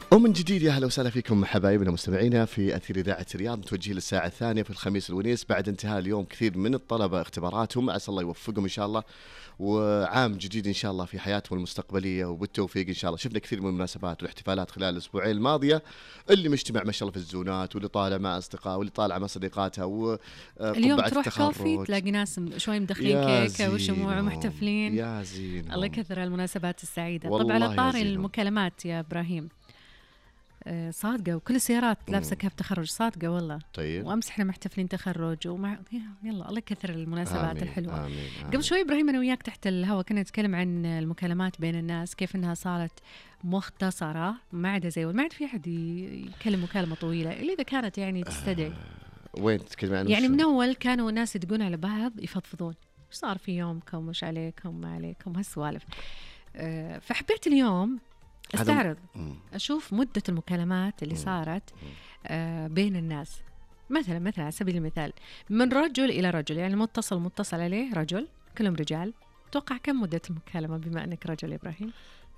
ومن جديد يا اهلا وسهلا فيكم حبايبنا مستمعينا في اثير اذاعه الرياض، متوجهين للساعه الثانيه في الخميس الونيس بعد انتهاء اليوم كثير من الطلبه اختباراتهم، عسى الله يوفقهم ان شاء الله وعام جديد ان شاء الله في حياتهم المستقبليه وبالتوفيق ان شاء الله. شفنا كثير من المناسبات والاحتفالات خلال الاسبوعين الماضيه، اللي مجتمع ما شاء الله في الزونات، واللي طالع مع اصدقائه، واللي طالع مع صديقاتها، اليوم وقبعه تروح كوفي التخرج. تلاقي ناس شوي مدخلين كيكه وشموع زينهم، ومحتفلين. يا زينهم، الله يكثر المناسبات السعيده. والله طبعا على يا طاري زينهم. المكالمات يا ابراهيم، صادقه وكل السيارات لابسه كاب تخرج، صادقه والله. طيب وامس احنا محتفلين تخرج يلا الله يكثر المناسبات آمين الحلوه. آمين آمين. قبل شوي ابراهيم انا وياك تحت الهواء كنا نتكلم عن المكالمات بين الناس، كيف انها صارت مختصره، ما عاد زي ما عاد في احد يكلم مكالمه طويله الا اذا كانت يعني تستدعي. وين تتكلم عن يعني وشو؟ من اول كانوا الناس يدقون على بعض يفضفضون، ايش صار في يومكم، وش عليكم ما عليكم، هالسوالف. فحبيت اليوم استعرض اشوف مده المكالمات اللي صارت بين الناس. مثلا على سبيل المثال من رجل الى رجل، يعني متصل عليه رجل، كلهم رجال. توقع كم مده المكالمه بما انك رجل يا ابراهيم؟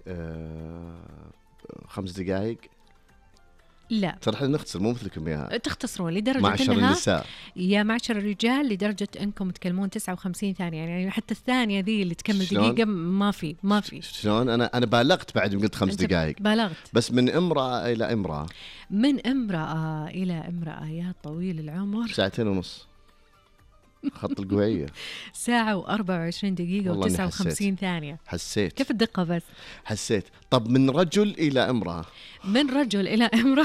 5 دقائق. لا ترى احنا نختصر مو مثلكم يا تختصرون لدرجه معشر انها النساء. يا معشر الرجال لدرجه انكم تكلمون 59 ثانيه، يعني حتى الثانيه ذي اللي تكمل شلون؟ دقيقه ما في. شلون انا بالغت بعد ما قلت 5 أنت دقائق، بالغت. بس من امرأة إلى امرأة. من امرأة إلى امرأة يا طويل العمر 2.5 ساعة، خط القوية. ساعة و24 دقيقة والله إني و59 ثانية. حسيت كيف الدقة بس؟ حسيت. طب من رجل إلى امرأة. من رجل إلى امرأة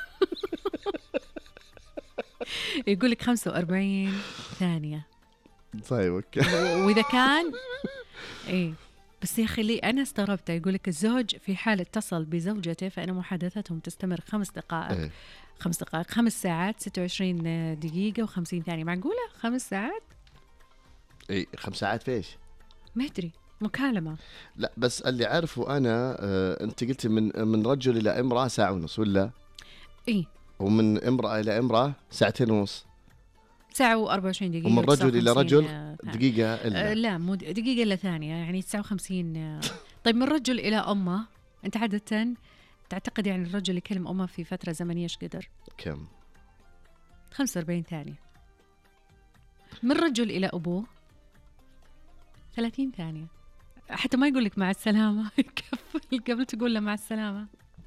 يقول لك 45 ثانية. طيب اوكي. وإذا كان إيه بس يا أخي لي أنا استغربت. يقول لك الزوج في حال اتصل بزوجته فإن محادثتهم تستمر 5 دقائق. إيه. 5 دقائق، 5 ساعات 26 دقيقة و50 ثانية. معقولة 5 ساعات؟ اي 5 ساعات فيش؟ ما أدري، مكالمة. لا بس اللي عارفه أنا أنت قلت من رجل إلى امرأة 1.5 ساعة ولا؟ إيه. ومن امرأة إلى امرأة 2.5 ساعة. ساعة و24 دقيقة. ومن رجل إلى رجل ثانية. دقيقة إلا لا مو دقيقة إلا ثانية، يعني 59. طيب من رجل إلى أمه، أنت عادة تعتقد يعني الرجل يكلم أمه في فترة زمنية إيش قدر؟ كم؟ 45 ثانية. من رجل إلى أبوه 30 ثانية. حتى ما يقول لك مع السلامة يكفل قبل تقول له مع السلامة.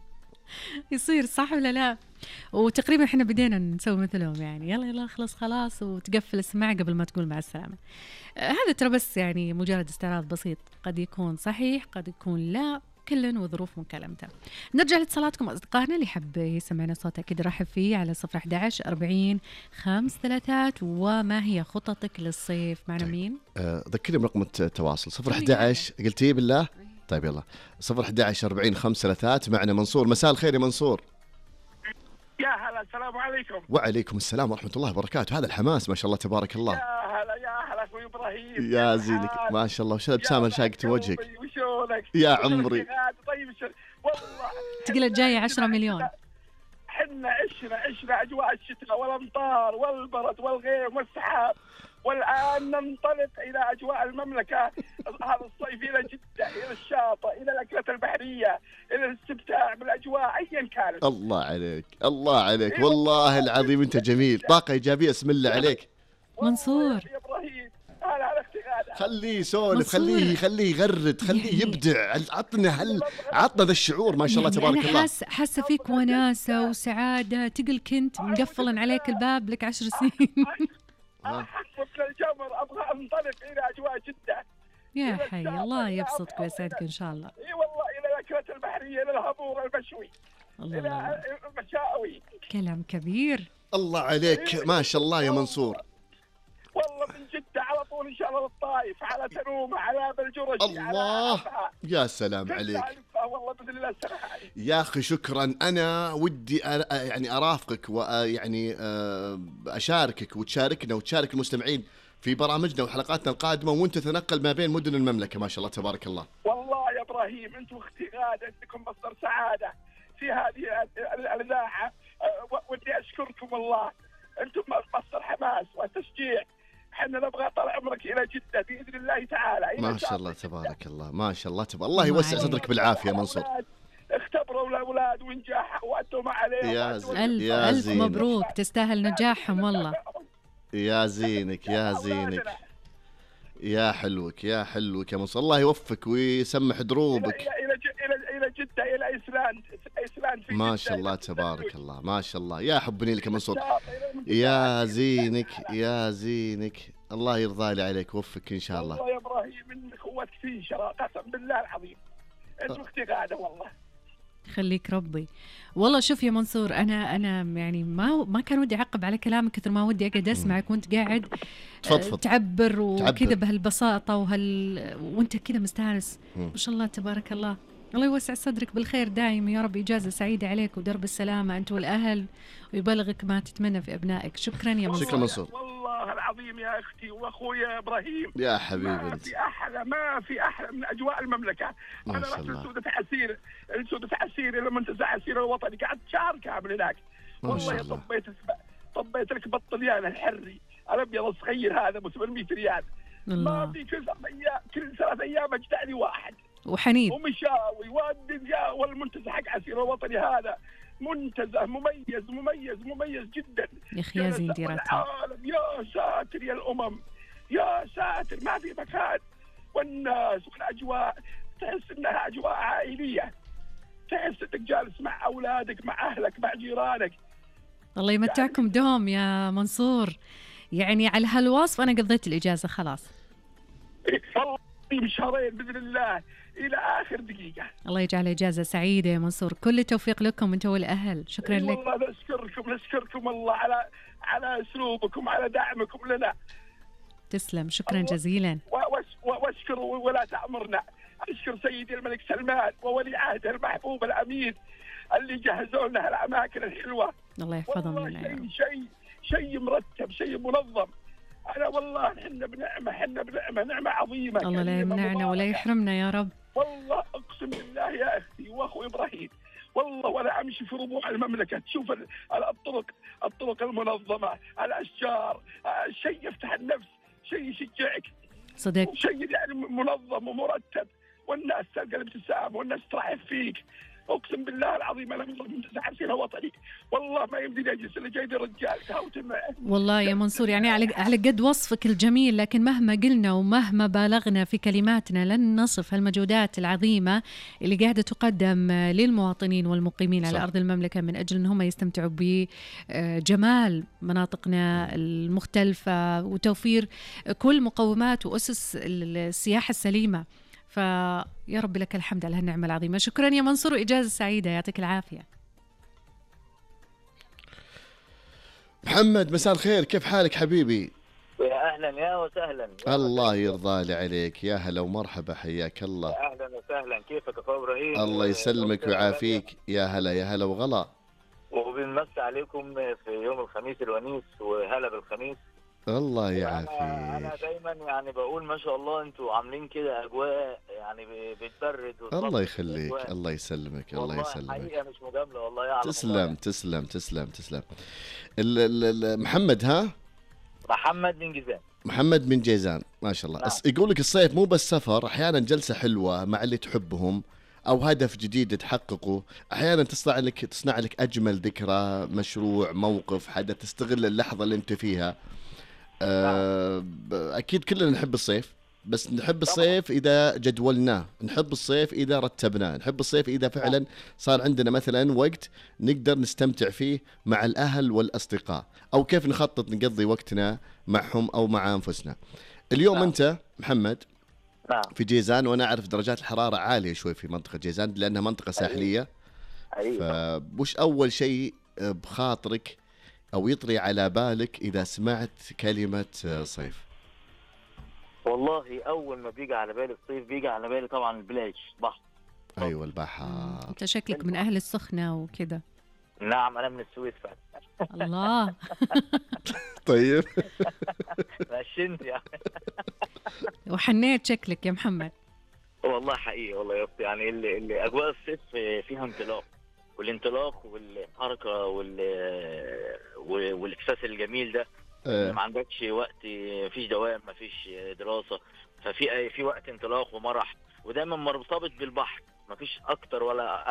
يصير صح ولا لا؟ وتقريبا احنا بدينا نسوي مثلهم، يعني يلا خلاص وتقفل السماعة قبل ما تقول مع السلامة. هذا ترى بس يعني مجرد استعراض بسيط، قد يكون صحيح قد يكون لا، كل وظروف مكالمته. نرجع لاتصالاتكم أصدقائنا اللي حب يسمعنا صوت أكيد رحب فيه على 011 40 533. وما هي خططك للصيف؟ معنا مين؟ ذكرني برقم التواصل. 011 قلتي بالله؟ طيب يلا 011 40 533. معنا منصور. مساء الخير يا منصور. يا هلا، السلام عليكم. وعليكم السلام ورحمة الله وبركاته. هذا الحماس ما شاء الله تبارك الله. يا هلا اخوي ابراهيم. يا زينك ما شاء الله. وش الابتسامة اللي شاقت وجهك وشونك يا عمري؟ طيب والله تقول جاي 10 مليون. حنا عشنا اجواء الشتاء والامطار والبرد والغيم والسحاب، والان ننطلق الى اجواء المملكه. هذا الصيف الى جده، الى الشاطئ، الى الاكلات البحريه، الى الاستمتاع بالاجواء ايا كانت. الله عليك الله عليك والله العظيم انت جميل. طاقة ايجابية اسم الله عليك منصور. يا ابراهيم على اختي. خليه يسولف، خليه يغرد، خليه يبدع. عطنا ذا الشعور ما شاء الله تبارك أنا الله. حاسة فيك وناسة وسعادة. تقل كنت مقفلا عليك الباب لك 10 سنين. أحفظ للجمر، أبغى أنطلق إلى أجواء جدة. يا حي الله يبسطك ويسعدك إن شاء الله. إي والله، إلى الأكلات البحرية، إلى الهبور المشوي، إلى المشاوي. كلام كبير. الله عليك ما شاء الله يا منصور. والله من جدة على طول إن شاء الله للطائف، على تنومة، على بلجرج، الله على يا سلام عليك. والله بإذن الله السماح عليك يا أخي شكرا. أنا ودي يعني أرافقك ويعني أشاركك وتشاركنا وتشارك المستمعين في برامجنا وحلقاتنا القادمة، وأنت تتنقل ما بين مدن المملكة ما شاء الله تبارك الله. والله يا إبراهيم أنت واختي غادة عندكم مصدر سعادة في هذه الإذاعة. ودي أشكركم والله، أنتم مصدر حماس وتشجيع. احنا نبغى طال عمرك الى جده باذن الله تعالى. ما شاء الله تبارك الله ما شاء الله الله يوسع صدرك بالعافيه منصور. اختبروا والاولاد ونجاح وانتم عليهم. ألف مبروك، تستاهل نجاحهم والله. يا زينك يا زينك يا حلوك يا حلوك يا منصور، الله يوفقك ويسمح دروبك. الى جده، الى ايسلاند في ما شاء الله تبارك الله، ما شاء الله. يا حبني لك يا منصور، يا زينك يا زينك، الله يرضى لي عليك ووفقك ان شاء الله. والله يا ابراهيم انك اخوتك في شراء، قسم بالله العظيم انت اختي قاعده والله. خليك ربي. والله شوف يا منصور، انا يعني ما كان ودي اعقب على كلامك كثر ما ودي اقعد اسمعك وانت قاعد تعبر وكذا بهالبساطه وانت كذا مستانس. ما شاء الله تبارك الله. الله يوسع صدرك بالخير دائما يا رب، إجازة سعيدة عليك ودرب السلامة أنت والأهل، ويبلغك ما تتمنى في أبنائك. شكرا يا منصور. شكرا منصور. والله العظيم يا أختي وأخويا إبراهيم يا حبيبي، ما في أحلى من أجواء المملكة. أنا رحت لسودة عسير إلى منتزه عسير الوطني، قعدت شهر كامل هناك. والله طبيت لك بطليان الحري الأبيض الصغير هذا ب 800 ريال. ما في كل 3 أيام أجدعني واحد وحنين ومشاوي والمنتزه حق عسير الوطني هذا منتزه مميز جدا يا اخي يا زين ديراتها. يا ساتر يا الامم، يا ساتر ما في مكان، والناس والاجواء تحس انها اجواء عائليه، تحس انك جالس مع اولادك مع اهلك مع جيرانك. الله يمتعكم دوم يا منصور، يعني على هالوصف انا قضيت الاجازه خلاص. والله بشهرين باذن الله الى اخر دقيقه. الله يجعل اجازه سعيده يا منصور، كل التوفيق لكم انت والاهل. شكرا لك. والله نشكركم الله على اسلوبكم، على دعمكم لنا. تسلم، شكرا جزيلا. واشكر ولا تأمرنا. اشكر سيدي الملك سلمان وولي عهده المحبوب الامين اللي جهزوا لنا الاماكن الحلوه. الله يحفظهم لنا. شيء مرتب، شيء منظم. أنا والله حنا بنعمة نعمة عظيمة. الله لا يمنعنا ولا يحرمنا يا رب. والله أقسم بالله يا أختي وأخوي إبراهيم، والله وأنا أمشي في ربوع المملكة تشوف الطرق المنظمة، الأشجار، شيء يفتح النفس، شيء يشجعك صدق، شيء يعني منظم ومرتب، والناس تلقى الابتسام والناس ترحب فيك. اقسم بالله العظيم انا من منتزه عسير وطني والله ما يمديني اجلس الا جاي رجال تهاوت معه. والله يا منصور يعني على قد وصفك الجميل، لكن مهما قلنا ومهما بالغنا في كلماتنا لن نصف المجهودات العظيمه اللي قاعده تقدم للمواطنين والمقيمين على ارض المملكه من اجل ان هم يستمتعوا بجمال مناطقنا المختلفه وتوفير كل مقومات واسس السياحه السليمه. فيا رب لك الحمد على هالنعمة العظيمة. شكرا يا منصور وإجازة سعيدة، يعطيك العافية. محمد مساء الخير، كيف حالك حبيبي؟ يا أهلا يا وسهلا. الله يرضى لي عليك، يا هلا ومرحبا، حياك الله. يا أهلا وسهلا، كيفك أخو إبراهيم؟ الله يسلمك ويعافيك، يا هلا يا هلا وغلا. وبنمسي عليكم في يوم الخميس الونيس، وهلا بالخميس. الله يعافيك. أنا دايما يعني بقول ما شاء الله انتوا عاملين كده أجواء يعني بتبرد. الله يخليك، الله يسلمك، الله يسلمك. حقيقة مش مجاملة والله يعلم. تسلم تسلم تسلم تسلم. محمد ها؟ محمد من جيزان. محمد من جيزان ما شاء الله. نعم. يقول لك الصيف مو بس سفر، أحيانا جلسة حلوة مع اللي تحبهم أو هدف جديد تحققه، أحيانا تصنع لك أجمل ذكرى، مشروع، موقف، حدث، تستغل اللحظة اللي أنت فيها. أكيد كلنا نحب الصيف، بس نحب الصيف إذا جدولناه، نحب الصيف إذا رتبناه، نحب الصيف إذا فعلا صار عندنا مثلا وقت نقدر نستمتع فيه مع الأهل والأصدقاء، أو كيف نخطط نقضي وقتنا معهم أو مع أنفسنا. اليوم أنت محمد في جيزان، وأنا أعرف درجات الحرارة عالية شوي في منطقة جيزان لأنها منطقة ساحلية. فوش أول شيء بخاطرك أو يطري على بالك إذا سمعت كلمة صيف؟ والله أول ما بيجي على بالي الصيف بيجي على بالي طبعا البلاج، بحر. أيوة البحر. أنت شكلك من أهل السخنة وكده. نعم أنا من السويس فعلا. الله. طيب. ماشينت يعني. وحنيت شكلك يا محمد. والله حقيقي والله يا أختي، يعني اللي أجواء الصيف فيها انطلاق، والانطلاق والحركة والإحساس الجميل ده. ما عندكش وقت، مفيش دوام، مفيش دراسة، ففي وقت انطلاق ومرح، ودايما مرتبط بالبحر، مفيش أكتر ولا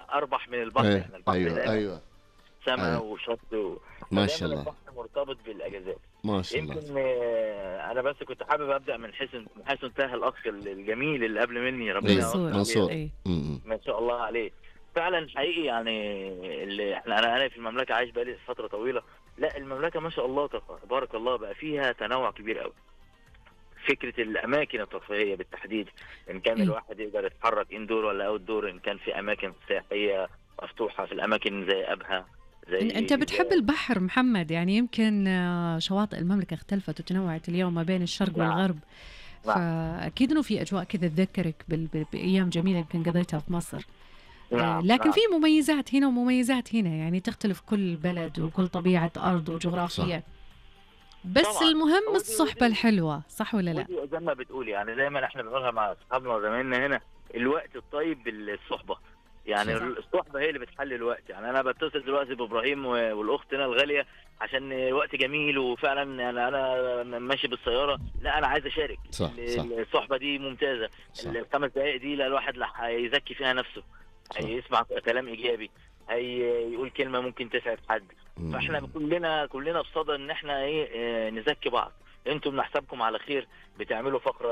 اربح من البحر. إيه. احنا البحر ايوه ايوه سماء أيوة. وشط ما فدايماً شاء الله. البحر مرتبط بالاجازات. ما شاء الله. يمكن انا بس كنت حابب ابدا من حيث انتهى الاخ الجميل اللي قبل مني، ربنا إيه. يوفقه. منصور. إيه. ما شاء الله عليه فعلا حقيقي. يعني اللي انا في المملكه عايش بقالي فتره طويله. لا المملكه ما شاء الله تبارك الله بقى فيها تنوع كبير قوي. فكره الاماكن الترفيهيه بالتحديد، ان كان الواحد يقدر يتحرك اندور ولا اوت دور، ان كان في اماكن سياحيه مفتوحه في الاماكن زي ابها. انت بتحب البحر محمد، يعني يمكن شواطئ المملكه اختلفت وتنوعت اليوم ما بين الشرق والغرب. فاكيد انه في اجواء كذا تذكرك بايام جميله يمكن قضيتها في مصر. لكن في مميزات هنا ومميزات هنا، يعني تختلف كل بلد وكل طبيعه ارض وجغرافيا. بس طبعا. المهم الصحبه الحلوه، صح ولا لا؟ زي ما بتقولي، يعني دايما احنا بنقولها مع اصحابنا وزمايلنا هنا، الوقت الطيب بالصحبه. يعني الصحبه هي اللي بتحل الوقت. يعني انا بتصل دلوقتي بابراهيم والاخت هنا الغاليه عشان الوقت جميل وفعلا يعني انا ماشي بالسياره، لا انا عايز اشارك. صح. الصحبه دي ممتازه. الخمس دقائق دي لا الواحد هيزكي فيها نفسه، هيسمع كلام ايجابي، هيقول كلمه ممكن تسعد حد. فاحنا كلنا بصدد ان احنا نزكي بعض. انتم من حسابكم على خير، بتعملوا فقره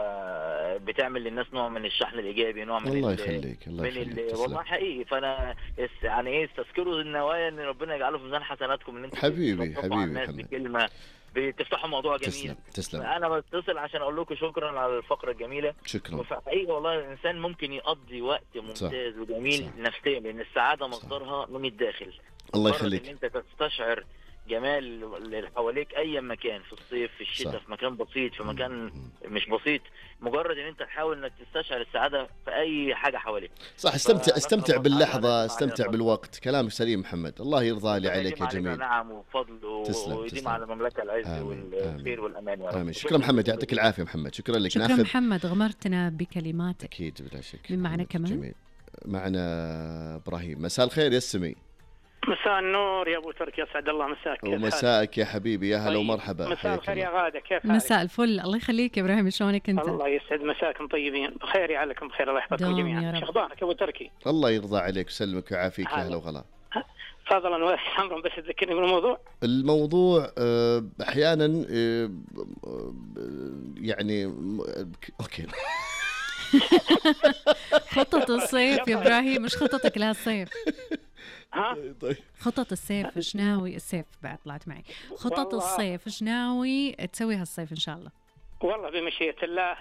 بتعمل للناس نوع من الشحن الايجابي، نوع من الله يخليك. الله يخليك والله حقيقي. فانا يعني استذكروا النوايا ان ربنا يجعله في ميزان حسناتكم، ان انتم حبيبي الناس بكلمه بتفتحوا موضوع جميل. تسلم. انا بتصل عشان اقول لكم شكرا على الفقره الجميله. شكرا. حقيقي والله الانسان ممكن يقضي وقت ممتاز وجميل نفسيا، لان السعاده مصدرها من الداخل. الله يخليك. ان انت تستشعر جمال اللي حواليك اي مكان، في الصيف في الشتاء، في مكان بسيط في مكان مش بسيط، مجرد ان انت تحاول انك تستشعر السعاده في اي حاجه حواليك. صح. استمتع باللحظه، استمتع بالوقت. كلامك سليم محمد، الله يرضى لي عليك يا جميل. نعم وفضل ويديم على المملكه العز والخير والامان يا رب. آمين. شكرا محمد، يعطيك العافيه محمد. شكرا لك. شكرا محمد، غمرتنا بكلماتك. اكيد بلا شك. من معنا كمان جميل. معنا ابراهيم. مساء الخير يا السمي. مساء النور يا ابو تركي، اسعد الله مساك. ومساءك يا حبيبي، يا هلا ومرحبا. مساء الخير يا غاده، كيف مساء الفل. الله يخليك يا ابراهيم، شلونك انت؟ الله يسعد مساكم طيبين بخير، يعلكم بخير، الله يحفظكم جميعا. شو اخبارك ابو تركي؟ الله يرضى عليك ويسلمك ويعافيك. يا هلا وغلا. فضلا وامرا، بس تذكرني الموضوع احيانا يعني اوكي. خطة الصيف يا ابراهيم، مش خطتك لهالصيف. ها طيب خطط الصيف ايش ناوي؟ الصيف بعد طلعت معي. خطط الصيف ايش ناوي تسوي هالصيف ان شاء الله؟ والله بمشيئة الله،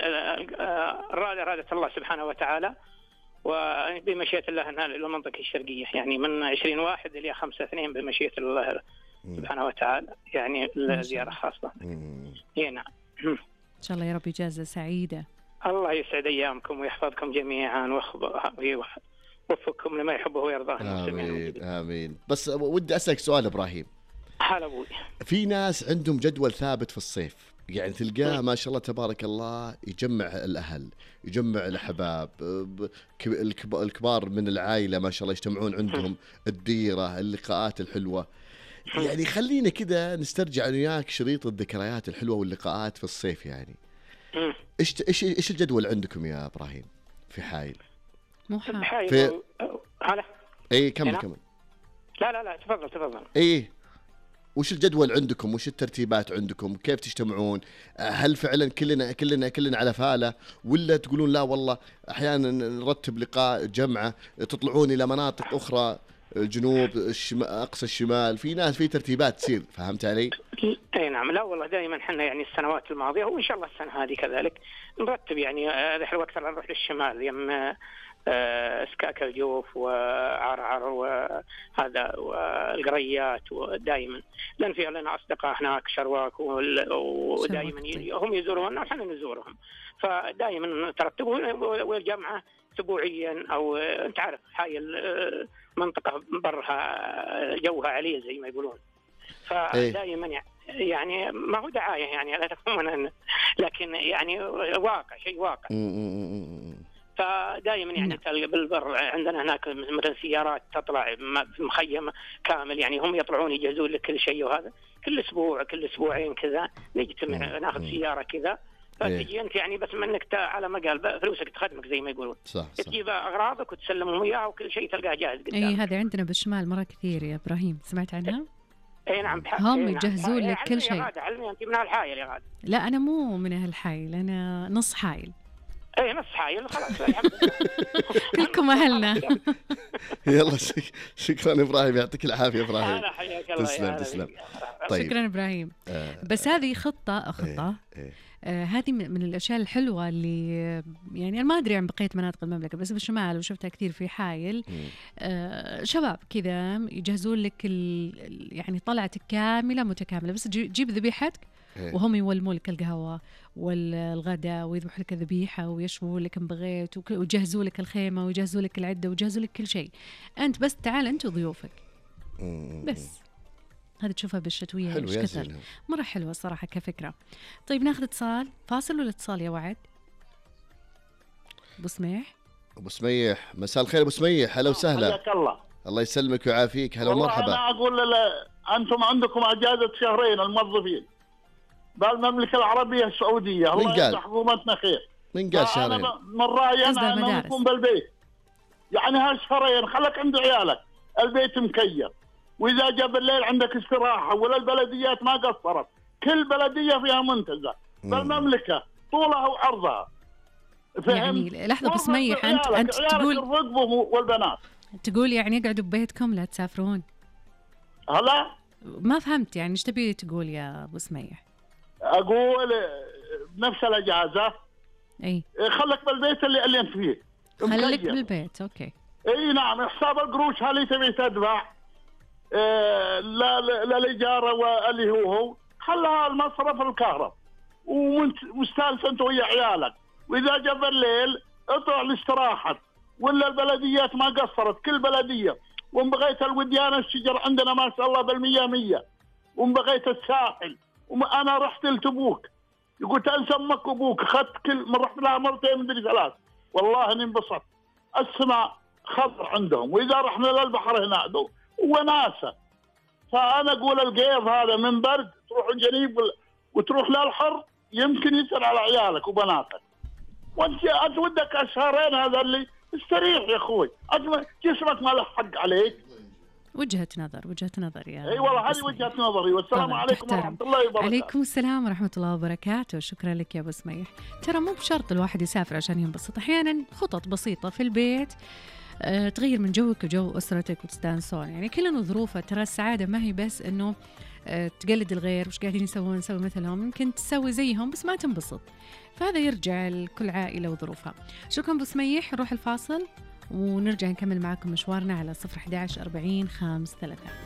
إرادة الله سبحانه وتعالى، وبمشيئة الله ننال إلى المنطقة الشرقية، يعني من 20/1 إلى 5/2 بمشيئة الله سبحانه وتعالى، يعني الزيارة خاصة. نعم إن شاء الله يا رب إجازة سعيدة. الله يسعد أيامكم ويحفظكم جميعا ووفقكم لما يحبه ويرضاه. آمين آمين. بس ودي أسألك سؤال إبراهيم. حال أبوي، في ناس عندهم جدول ثابت في الصيف، يعني تلقاه ما شاء الله تبارك الله يجمع الأهل، يجمع الأحباب، الكبار من العائلة ما شاء الله يجتمعون عندهم، الديرة، اللقاءات الحلوة. يعني خلينا كده نسترجع وياك شريط الذكريات الحلوة واللقاءات في الصيف. يعني إيش الجدول عندكم يا إبراهيم في حايل؟ مو حايل في هلا اي كمل. لا تفضل. اي وش الجدول عندكم؟ وش الترتيبات عندكم؟ كيف تجتمعون؟ هل فعلا كلنا على فالة، ولا تقولون لا والله احيانا نرتب لقاء جمعة تطلعون الى مناطق اخرى، الجنوب، اقصى الشمال، في ناس في ترتيبات تصير، فهمت علي؟ اي نعم. لا والله دائما احنا يعني السنوات الماضيه وان شاء الله السنه هذه كذلك نرتب، يعني رحله اكثر نروح للشمال، يم اسكاك الجوف وعرعر وهذا والقريات، ودائما لان في لنا اصدقاء هناك شرواك ودائما هم يزوروننا ونحن نزورهم، فدائما نترتب. والجمعه اسبوعيا، او انت عارف هاي المنطقه برها جوها عليه زي ما يقولون، فدائما يعني ما هو دعايه يعني لا تفهمون، لكن يعني شيء واقع. فدائما يعني بالبر عندنا هناك مثلا سيارات تطلع في مخيم كامل، يعني هم يطلعون يجهزون لك كل شيء، وهذا كل اسبوع كل اسبوعين كذا نجتمع ناخذ سياره كذا فتجي انت يعني بس منك على ما قال فلوسك تخدمك زي ما يقولون. صح. تجيب اغراضك وتسلمهم اياها وكل شيء تلقاه جاهز قدامك. اي هذه عندنا بالشمال مره كثير يا ابراهيم، سمعت عنها؟ اي نعم. هم يجهزون لك كل شيء. يا غاده علمي انت من الحايل يا غاده. لا انا مو من اهالحايل، انا نص حايل. اي نص حايل خلاص الحمد لله. كلكم اهلنا. يلا شكرا ابراهيم، يعطيك العافيه ابراهيم. انا حياك الله. تسلم. طيب. شكرا ابراهيم. بس هذه خطه هذه من الاشياء الحلوه اللي يعني انا ما ادري عن بقيه مناطق المملكه، بس بالشمال وشفتها كثير في حايل. شباب كذا يجهزون لك يعني طلعتك كامله متكامله، بس جيب ذبيحتك وهم يولموا لك القهوه والغداء ويذبحوا لك الذبيحه ويشووا لك ان بغيت ويجهزوا لك الخيمه ويجهزوا لك العده ويجهزوا لك كل شيء. انت بس تعال انت وضيوفك بس. هذه تشوفها بالشتويه ايش كثر، مره حلوه صراحه كفكره. طيب ناخذ اتصال، فاصل ولا اتصال يا وعد؟ ابو سميح. ابو سميح، مساء الخير ابو سميح، هلا وسهلا. حياك الله. الله يسلمك ويعافيك، هلا ومرحبا. انا اقول انتم عندكم اجازه شهرين الموظفين بالمملكه العربيه السعوديه. الله يجزي حكومتنا خير. من قال شهرين؟ انا من رايي انا نكون بالبيت، يعني هالشهرين خلك عند عيالك، البيت مكيف، واذا جاء بالليل عندك استراحه. ولا البلديات ما قصرت، كل بلديه فيها منتزه بالمملكه طولها وعرضها. يعني لحظه ابو سميح، انت تقول الرقبه والبنات تقول يعني اقعدوا ببيتكم لا تسافرون؟ هلا ما فهمت يعني ايش تبي تقول يا ابو سميح؟ اقول بنفس الاجازه اي خلك بالبيت اللي انت فيه، خليك بالبيت. اوكي. اي نعم. حساب القروش هذه تبي تدفع لا الاجاره واللي هو خلها المصرف الكهرب ومستانس انت ويا عيالك. واذا جاء بالليل اطلع لاستراحه. ولا البلديات ما قصرت، كل بلديه. وان بغيت الوديان الشجر عندنا ما شاء الله بالمية مية. وان بغيت الساحل، وانا رحت لتبوك يقول تنسى امك وابوك، اخذت كل من رحت لها مرتين مدري ثلاث، والله اني انبسطت. السماء خضر عندهم، واذا رحنا للبحر هناك وناسه. فانا اقول القيض هذا من برد تروح الجنيب وتروح للحر يمكن يسر على عيالك وبناتك. وانت ودك الشهرين هذا اللي استريح يا اخوي، جسمك ما له حق عليك. وجهة نظر يا اي والله هذه وجهة نظري. والسلام عليكم ورحمة الله وبركاته. عليكم السلام ورحمة الله وبركاته. شكرا لك يا ابو سميح. ترى مو بشرط الواحد يسافر عشان ينبسط، احيانا خطط بسيطة في البيت تغير من جوك وجو أسرتك وتستانسون. يعني كلنا ظروفه. ترى السعادة ما هي بس انه تقلد الغير وش قاعدين يسوون نسوي مثلهم، يمكن تسوي زيهم بس ما تنبسط. فهذا يرجع لكل عائلة وظروفها. شكرا ابو سميح، نروح الفاصل ونرجع نكمل معكم مشوارنا على 011 40 5 3.